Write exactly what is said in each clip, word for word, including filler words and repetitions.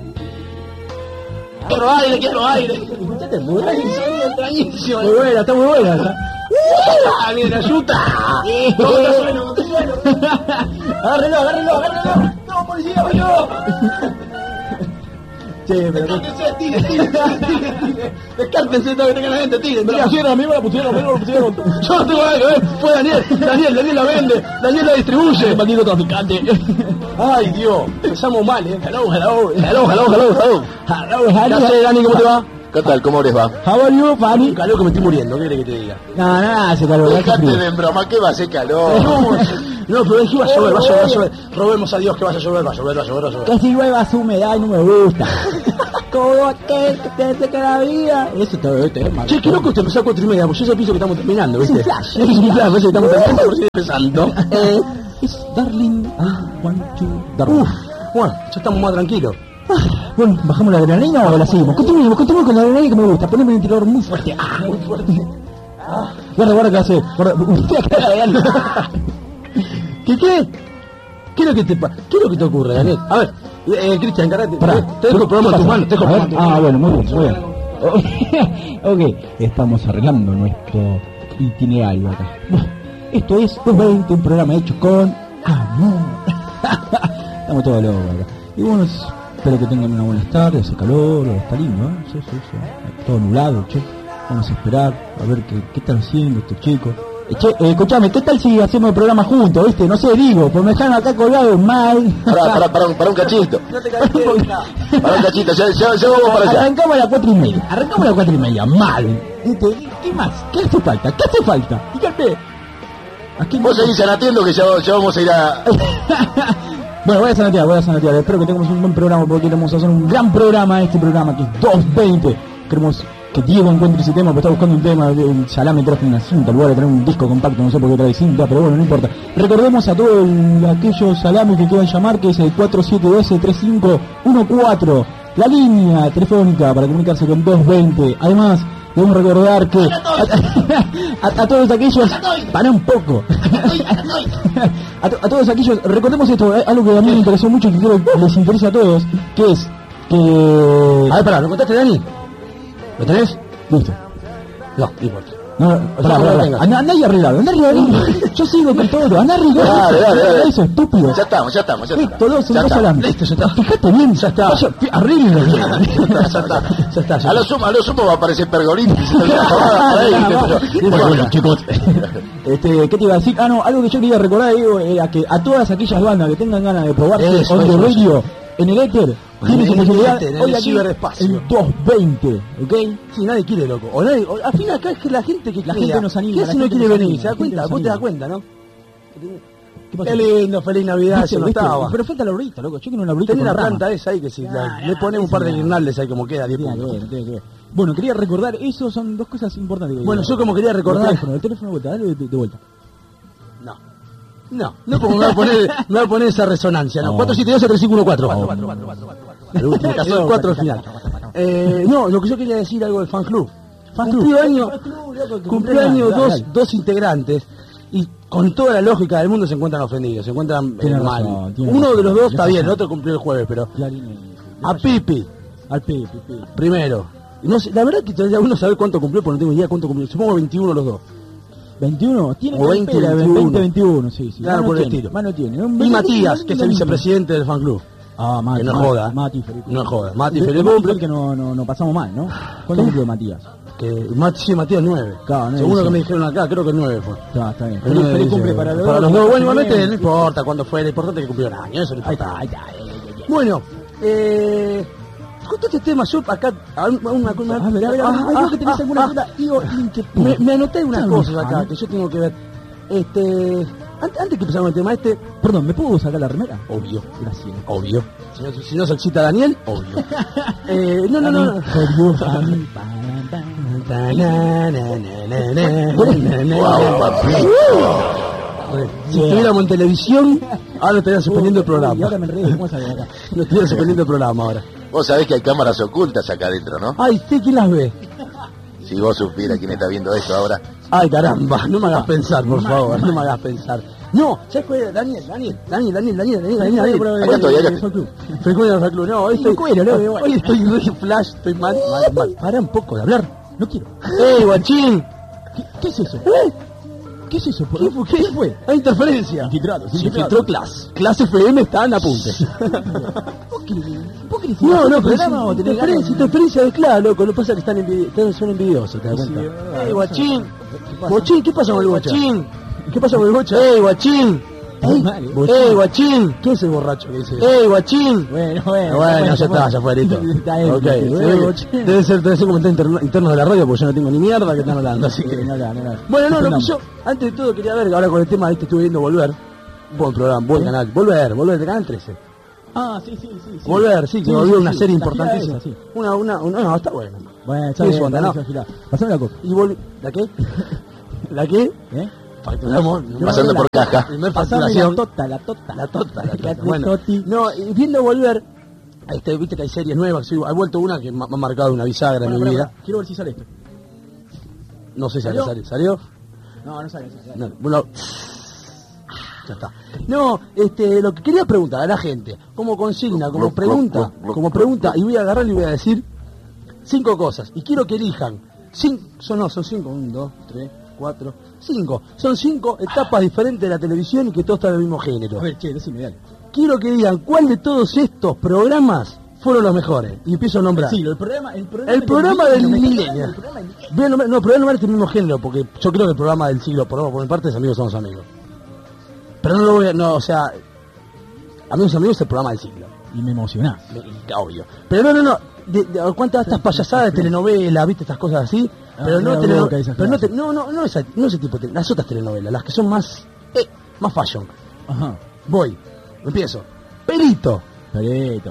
Quiero aire, quiero aire. Escuchate, muy buena. Extrañísimo. Muy buena, está muy buena. ¿Está? ¡Ah, viene ayuda! ¡No te sueno, no te sueno! Agárrelo, agárrelo, agárrelo. ¡No, policía, voy yo! Che, pero... Descártense, tire, tire, tire, tire. Descártense todo que tengan la gente, tiren. Me la pusieron, a mí me la pusieron, a mí me la pusieron. Yo no tengo nada que ver, fue Daniel, Daniel, Daniel la vende, Daniel la distribuye. Maldito traficante. Ay, Dios, empezamos mal, eh. Hello, hello, hello, hello, hello, hello. Hello, hello. ¿Qué haces, Dani? ¿Cómo te va? ¿Qué tal? ¿Cómo les va? How are you, Fanny? Calor que me estoy muriendo, ¿qué querés que te diga? No, no, hace calor. Dejate de broma, que va a hacer calor. No, no, pero es que va a llover, va a llover, va a llover. Robemos a Dios que vaya a llover, va a llover, va a llover, va a llover. Que si llueva su humedad y no me gusta. Todo aquel que te seca la vida. Eso todo este tema. Che, qué loco te empezó a cuatro y media, porque yo ya pienso que estamos terminando, ¿viste? Es un flash. Es un flash, parece que estamos terminando, por si empezando. Eh, es Darling. Ah, one, two, Darling. Uf, bueno, ya estamos más tranquilos. Ah, bueno, ¿bajamos la adrenalina o la seguimos? Continuemos, continuemos con la adrenalina que me gusta. Poneme el ventilador muy fuerte. Ah, muy fuerte. Ah, guarda, guarda que hace. Guarda, usted acá de algo. ¿Qué qué? ¿Qué es lo que te pa- ¿Qué es lo que te ocurre, Daniel? A ver, eh, Cristian, encarate. Pará. Te dejo el programa en tus manos, te dejo el A programa ver, en tus manos. ah, bueno, muy bien, muy bien. Ok, estamos arreglando nuestro itinerario acá. Bueno, esto es dos veinte, un programa hecho con amor. Estamos todos locos acá. Y bueno, espero que tengan una buena tarde, hace calor, está lindo, ¿eh? Sí, sí, sí. Todo nublado, che. Vamos a esperar a ver qué, qué están haciendo estos chicos. Eh, che, eh, escuchame, ¿qué tal si hacemos el programa juntos, viste? No sé, digo, pues me dejaron acá colgado mal. Pará, pará, pará, un- pará un cachito. No te caes, Pará un cachito, ya, ya, ya vamos para allá. Arrancamos a las cuatro y media, arrancamos a las cuatro y media, mal. ¿Viste? ¿Qué más? ¿Qué hace falta? ¿Qué hace falta? Dígame. Aquí Vos seguís anateando que ya, ya vamos a ir a... Bueno, voy a sanatear, voy a sanatear. Espero que tengamos un buen programa porque queremos hacer un gran programa, este programa que es dos veinte. Queremos que Diego encuentre ese tema, porque está buscando un tema. El Salame trajo una cinta, en lugar de traer un disco compacto, no sé por qué trae cinta, pero bueno, no importa. Recordemos a todos el- aquellos salames que quieran llamar, que es el cuatro siete uno dos tres cinco uno cuatro, la línea telefónica para comunicarse con dos veinte. Además, debemos recordar que a, a- a todos aquellos, para un poco, a, to- a todos aquellos, recordemos esto, eh, algo que a mí me interesó mucho y que creo que les interesa a todos, que es que... A ver, pará, ¿lo contaste, Dani? ¿Lo tenés? Listo. No, no importa. No, no, pará, pará, pará. Andá, andá ahí arreglado, andá arreglado. Yo sigo con todo, andá arreglado. Dale, dale, dale. Eso, estúpido. Ya estamos, ya estamos, ya Listo, estamos. dos, Ya dos está. salames. Listo, ya está. Fíjate bien, ya está. Arreglo. Ya está, ya está, ya está. A lo sumo, a lo sumo va a aparecer Pergolín diciendo una pavada por ahí, Ah, qué sé yo. vamos. Bueno, Bueno, chicos, este, ¿qué te iba a decir? Ah, no, algo que yo quería recordar, digo, era que a todas aquellas bandas que tengan ganas de probarse Eso, on the eso, radio, en el éter, tienen su En el posibilidad éter, en hoy el aquí ciberespacio. en dos veinte, ¿ok? Sí, nadie quiere, loco. O nadie, o- al fin acá es que la gente que La crea, gente nos anima, ¿qué la hace no gente quiere nos venir? anima, ¿Se da la gente cuenta? nos Vos te das anima. cuenta, ¿no? ¿Qué pasó? Qué lindo, feliz Navidad, ¿Viste? eso no ¿Viste? estaba. Pero falta la horita, loco. Yo quiero una horita Tenés con la rama. planta esa ahí que si la- Ah, le ponemos un par de esa no. guirnaldes ahí como queda, diez Tiene que puntos. ver, tiene que ver. Bueno, quería recordar, eso son dos cosas importantes. que Bueno, digo. yo como quería recordar- El teléfono, el teléfono de vuelta, dale de, de vuelta. No. No, no como me va a poner, me va a poner esa resonancia, no. No. cuatro siete dos tres cinco uno cuatro. No. El último caso del cuatro al final. Eh, no, lo que yo quería decir algo del fan club. Fan club. Cumplió año, Fan club, loco, que cumplió cumple año años, dos, dale. dos integrantes y con toda la lógica del mundo se encuentran ofendidos, se encuentran eh, Tiene mal. razón, tiene Uno razón. de los dos Le está pasa. bien, el otro cumplió el jueves, pero Clarín, eh, a Pipi, al Pepe, Pepe. primero. Y no sé, la verdad que todavía uno sabe cuánto cumplió, porque no tengo idea cuánto cumplió. Supongo veintiuno los dos. veintiuno, tiene O veinte, campera, veintiuno. veinte, veintiuno, sí, sí. Claro, Mano por el tiene, estilo. Mano tiene. Y Matías, que es el vicepresidente del fan club. Ah, Mati. Que no Mati, joda. Mati, Felipe. No joda. Mati, De- feliz Mati cumple. fue el que no, no, no pasamos mal, ¿no? ¿Cuándo cumplió Matías? Que Mati, sí, Matías nueve. Claro, nueve, Según lo sí. que me dijeron acá, creo que nueve fue. Está, está bien. El Feliz, nueve feliz dice, cumple para los para dos. los dos. Bueno, Bien. igualmente no importa cuándo fue, lo importante es que cumplió un año, eso no Ahí importa. está, ahí está. ahí, ahí, ahí, ahí. Bueno, eh... Justo este tema, yo acá... a- Una, una, una, A ver, a ver, a ver, ah, creo ah, que tenés ah, alguna ah, cosa. Digo, que me, me anoté unas Está cosas bien, acá ¿no? que yo tengo que ver. Este... Antes, antes que empezamos el tema este... Perdón, ¿me puedo sacar la remera? Obvio. Gracias. Obvio. Si no, si no se excita Daniel, obvio. eh, no, no, no. no. Guau, papi. Si estuviéramos en televisión, ahora estarían suspendiendo el Y ahora programa. me enredo, ¿cómo salir acá? No estarían suspendiendo el programa ahora. Vos sabés que hay cámaras ocultas acá adentro, ¿no? Ay, ¿usted quién las ve? Si vos supieras quién está viendo esto ahora. Ay, caramba, no me hagas pensar, por favor, no me hagas pensar. No, ¿sabes cuál era? Daniel, Daniel, Daniel, Daniel, Daniel, Daniel, Daniel, Daniel. Acá estoy, acá estoy. Frecuencia del club. No, hoy estoy, cuero, no, hoy, igual. hoy estoy re flash, estoy mal, mal, mal. Para un poco de hablar. No quiero. ¡Ey, guachín! ¿Qué, qué es eso? ¿Eh? ¿Qué es eso? ¿Qué fue? ¿Qué fue? Hay interferencia. Infiltrados, Se infiltrados. infiltró Class. Class F M está en apunte. ¿Vos querés- vos querés No, no, pero programa o es tenés interferencia, ganas? interferencia de Class, loco. Lo que pasa es que están, envidi están son envidiosos, ¿te das Sí, cuenta? es verdad, ¡Ey, guachín! ¿Qué pasa? Guachín, ¿qué pasa con el Bocha. guachín? ¿Qué pasa con el bocha? ¡Ey, guachín! Ey, vale, ¡Ey, guachín! ¿Quién es el borracho que dice? ¡Ey, guachín! Bueno, bueno. Bueno, ya está, ya fue, listo. Está bien. Ok, se ve que debe ser, debe ser comentario interno, interno de la radio porque yo no tengo ni mierda que están hablando, así que... No, no, no, no. Bueno, no, lo que Entendamos. yo, antes de todo quería ver, ahora con el tema de este estuve viendo Volver, buen programa, buen canal, Volver, Volver de Canal trece. Ah, sí, sí, sí. sí. Volver, sí, que Sí, volvió sí, una sí. serie La gira importantísima. esa, sí. Una, una, una, no, está bueno. Bueno, está Sí, bien, su onda, está ¿no? bien, esa gira. Pasame la copa. Y volvió, ¿la qué? ¿La qué? ¿Eh? Facturamos, Pasando la- por caja. Primer Pasame la facturación. tota, la tota. La tota, la La tota. de Bueno, Toti. no, y viendo Volver, este, viste que hay series nuevas, sí, ha vuelto una que me ha marcado una bisagra Bueno, en mi pará, vida. pará, quiero ver si sale esto. No sé si ¿Salió? salió. ¿Salió? No, no sale, no sale. No, bueno, ya está. No, este, lo que quería preguntar a la gente, como consigna, como pregunta, como pregunta, y voy a agarrar y voy a decir cinco cosas. Y quiero que elijan. Cinco, son, no, son cinco, un, dos, tres, cuatro, cinco. Son cinco etapas diferentes de la televisión y que todos están del mismo género. A ver, che, decime, dale. Quiero que digan cuál de todos estos programas fueron los mejores. Y empiezo a nombrar. Sí, el programa, el programa, El programa del milenio. El programa del milenio. Voy a nombrar- no, pero voy a nombrar este mismo género, porque yo creo que el programa del siglo, por, por mi parte, es Amigos Somos Amigos. Pero no lo voy a, no, o sea, Amigos Amigos es el programa del siglo, Y me emocionás. me- obvio. Pero no, no, no, de, de, cuántas estas payasadas de telenovelas, viste, estas cosas así, pero Ah, no mira, teleno- boca esas pero no, te- clases. no, no, no, esa, no ese tipo de, las otras telenovelas, las que son más, eh, más fashion. Ajá. Voy, empiezo. Perito, Perito.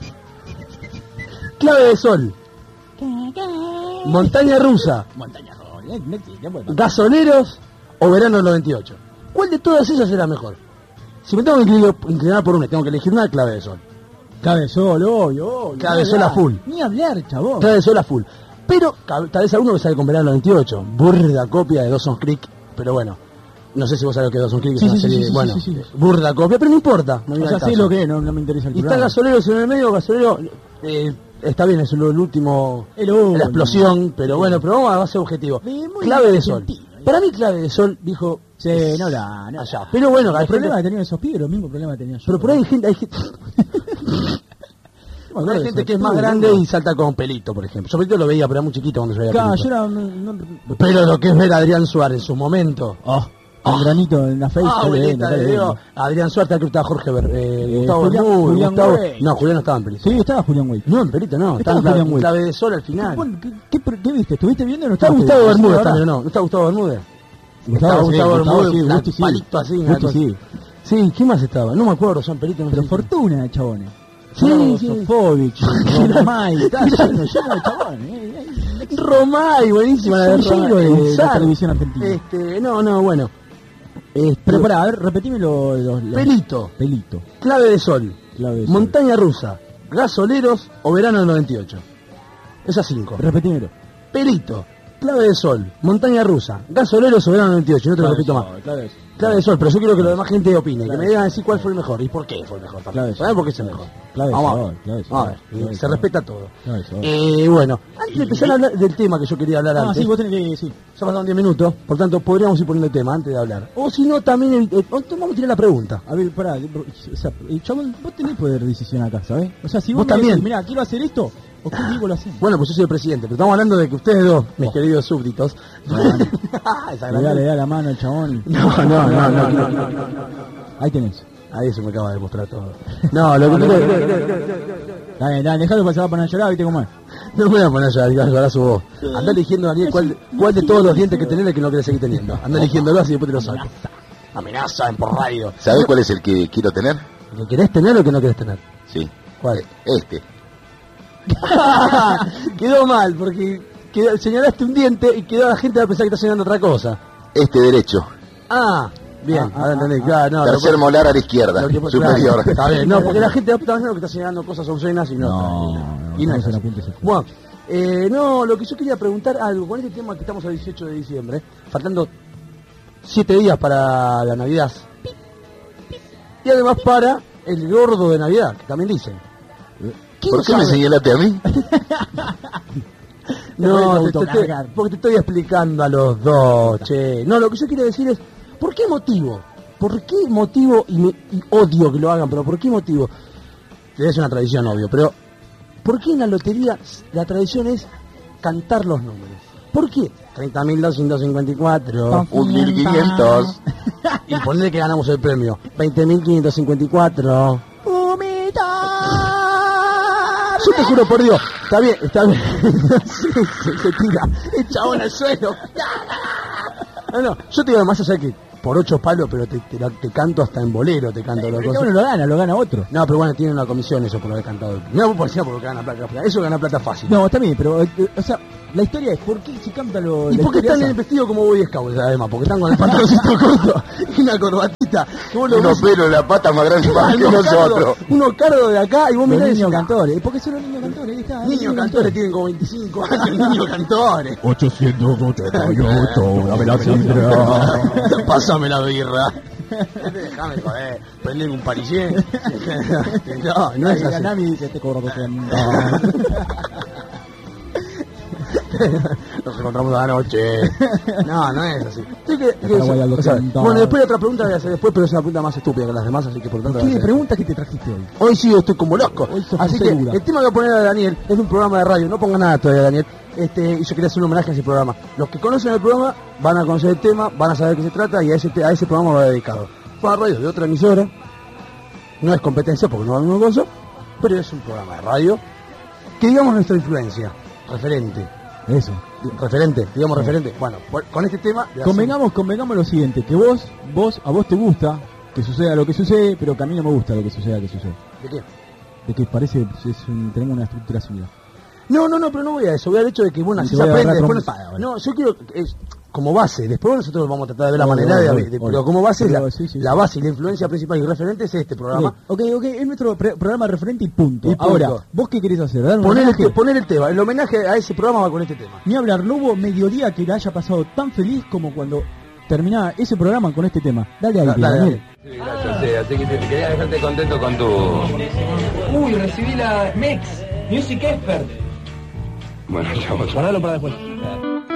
Clave de Sol, Montaña Rusa, Montaña Roll. eh, no existe, no puede pasar. Gasoleros o Verano del noventa y ocho. ¿Cuál de todas esas era mejor? Si me tengo que inclinar, inclinar por una, tengo que elegir una, Clave de Sol. Cabe sol, obvio, obvio. Cabe Ni sol a hablar, full. Ni hablar, chabón. Clave de Sol a full. Pero ca- tal vez alguno que sale con Verano del noventa y ocho. Burda copia de Dawson's Creek. Pero bueno, no sé si vos sabés lo que es Dawson's Creek. Sí, es una sí, sí, serie, sí, sí, bueno, sí, sí, sí. burda copia, pero no importa. No O viene sea, al sé caso. lo que es, no, no me interesa el Y está programa. Gasoleros en el medio, Gasolero, eh, está bien, es lo- el último, El último. la explosión, pero bueno, pero vamos a ser objetivo. Sí, muy Clave de Sol. argentino, ¿eh? Para mí Clave de Sol, dijo, Sí, no la, no. allá. Pero bueno, hay el gente- problema que tenían esos pibes, los mismos problemas que tenía yo. pero por ahí hay gente, hay gente, Yo me acuerdo hay de gente eso. que es más Uy, grande uy. y salta con Pelito, por ejemplo. Yo Pelito lo veía, pero era muy chiquito cuando yo veía Claro, Pelito. yo era... No, no- Pero lo que es ver a Adrián Suárez en su momento. Oh, un granito en la face. Ah, está bien, abuelita, está le bien. digo, Adrián Suárez, creo que estaba Jorge Ber, eh, Eh, Gustavo Julián- Bermúdez, Julián Gustavo... Güey. No, Julián no estaba en Pelito. Sí, estaba Julián Güey. No, en Pelito no, Estaba estaba en Julián clave, Güey. clave de Sol al final. Bueno, ¿Qué, qué, qué viste? ¿Estuviste viendo o no ¿Está estuviste Gustavo viendo? Bermúdez Sí, también o ahora. no? ¿No está Gustavo Bermúdez? Gustavo, sí, Gustavo Gustavo, Bermúdez, sí, plan- Gusti, sí. palito así, una Gusti, cosa. sí. Sí, ¿quién más estaba? No me acuerdo, son Pelito. No Pero sé. fortuna, chabones. Sí, No, sí. Sofovich, Romay, está lleno, lleno de chabones. eh, eh. Romay, buenísima la de Son Romay. lleno de- de Sar. televisión argentina. Este, no, no, bueno. Este, Pero pará, a ver, repetime los... los, los- Pelito, Pelito. Clave de Sol, Clave de sol. Montaña Rusa, Gasoleros o Verano del noventa y ocho. Esas cinco. Repetímelo. Pelito, Clave de Sol, Montaña Rusa, Gasoleros o Verano del noventa y ocho. No te lo repito más. Clave de sol. Clave de Sol, pero yo quiero que la demás gente opine, Clave que me digan decir cuál fue el mejor y por qué fue el mejor. Clave de ¿Sabes Sol. por qué es el mejor? Clave de Vamos a Sol, ver. Clave de Sol, Vamos a ver. Clave de Se Sol. respeta todo. Clave de sol. Eh, bueno, antes de empezar a hablar del tema que yo quería hablar Ah, antes, sí, vos tenés que... Sí. ya pasaron diez minutos, por tanto podríamos ir poniendo el tema antes de hablar. O si no, también eh, eh, vamos a tirar la pregunta. A ver, pará, o sea, eh, chabón, vos tenés poder de decisión acá, ¿sabés? O sea, si Vos vos, me también. decís, mirá, quiero hacer esto, o qué digo lo hacemos. Bueno, pues yo soy el presidente, pero estamos hablando de que ustedes dos, mis queridos súbditos... Esa Le da, gran- le da la mano al chabón. No, no, no, no, no, no, no. Ahí tenés. Ahí eso me acaba de demostrar todo. No, lo que quiero... Dale, dale, dejalo para se va a poner a llorar, viste cómo es. No me voy a poner ya, digas, ahora su voz. Anda eligiendo, Daniel, cuál, cuál de todos los dientes que tenés es el que no querés seguir teniendo. Anda eligiéndolo así y después te lo saco. Amenaza en por radio. ¿Sabés cuál es el que quiero tener? ¿Lo querés tener o que no querés tener? Sí. ¿Cuál? Este. Quedó mal, porque quedó- señalaste un diente y quedó la gente a pensar que está señalando otra cosa. Este derecho. Ah, bien, Ah, ahora ah, entendí, ah, claro, no. Tercer lo que- molar a la izquierda. lo que- Superior. claro, está bien, no, porque la gente está pensando que está señalando cosas obscenas y no. No, está. no, y no no es se así. la pintes así. Bueno, eh, no, lo que yo quería preguntar algo, con este tema que estamos a dieciocho de diciembre, faltando siete días para la Navidad. Pi, y además para el gordo de Navidad, que también dicen. ¿Por qué me señalaste a mí? No, te, te, te, porque te estoy explicando a los dos, che. No, lo que yo quiero decir es, ¿por qué motivo? ¿Por qué motivo, y, me, y odio que lo hagan, pero por qué motivo? Es una tradición, obvio, pero ¿por qué en la lotería la tradición es cantar los números? ¿Por qué? treinta mil doscientos cincuenta y cuatro. un mil quinientos. Y ponerle que ganamos el premio. veinte mil quinientos cincuenta y cuatro. Yo te juro por Dios, está bien, está bien. se, se, se tira, el chabón al suelo. No, no, yo te digo más allá que por ocho palos, pero te, te, te canto hasta en bolero, te canto. Pero uno lo gana, lo gana otro. No, pero bueno, tiene una comisión eso por haber cantado. No, por encima porque gana plata. Eso gana plata fácil. No, está bien, pero, o sea, la historia es, ¿por qué se canta lo... ¿Y por qué están en el vestido como Boy Scout, además? Porque están con el pantaloncito corto y una corbatita. Unos pelos en la pata más grande más que nosotros. Unos cardos de acá y vos mirás... Los niños cantores. ¿Por qué son los niños cantores? Ahí está. Niños niño cantores cantores tienen como veinticinco años, niños cantores. ochocientos ochenta y ocho, dame la birra. Pásame la birra. Déjame joder, prendeme un parillé. No, no es así. Nami dice, te cobro doscientos. Nos encontramos anoche. No, no es así. Sí que, que eso, o sea, bueno, después otra pregunta voy a hacer después, pero es una pregunta más estúpida que las demás, así que por tanto... ¿Qué preguntas que te trajiste hoy? Hoy sí, estoy como loco. Así que segura. el tema que voy a poner a Daniel es un programa de radio. No ponga nada todavía, Daniel. Este, y yo quería hacer un homenaje a ese programa. Los que conocen el programa van a conocer el tema, van a saber de qué se trata y a ese, a ese programa va dedicado. Fue a radio de otra emisora. No es competencia porque no va a mismo cosa, pero es un programa de radio que digamos nuestra influencia, referente. Eso. Referente, digamos sí. referente. Bueno, con este tema... Convengamos, convengamos lo siguiente, que vos, vos, a vos te gusta que suceda lo que sucede, pero que a mí no me gusta lo que suceda que sucede. ¿De qué? De que parece, es un, tenemos una estructura similar. No, no, no, pero no voy a eso, voy al hecho de que bueno, así se aprende, después no, no, yo quiero, es, como base, después nosotros vamos a tratar de ver la obvio, manera obvio, de, de obvio. pero como base, pero, la, sí, sí, la sí. base y la influencia principal y referente es este programa. Ok, ok, es nuestro pre programa referente y punto. Y punto. Ahora, ¿vos qué querés hacer? ¿Dar un Poner homenaje? el, poner el tema, el homenaje a ese programa va con este tema. Ni hablar, no hubo mediodía que le haya pasado tan feliz como cuando terminaba ese programa con este tema. Dale ahí, Da, dale, Daniel. Sí, gracias, sí, así que te, quería dejarte contento con tu... Uy, recibí la M E X, Music Expert. Bueno, chavos. Guardalo para después.